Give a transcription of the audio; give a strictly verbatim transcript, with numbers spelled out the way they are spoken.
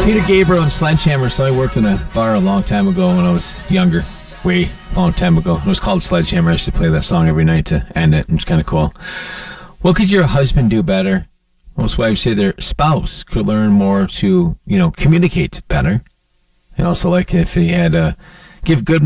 Peter Gabriel and Sledgehammer. So I worked in a bar a long time ago when I was younger. Way long time ago. It was called Sledgehammer. I used to play that song every night to end it. It was kind of cool. What could your husband do better? Most wives say their spouse could learn more to, you know, communicate better. They also like if he had to give good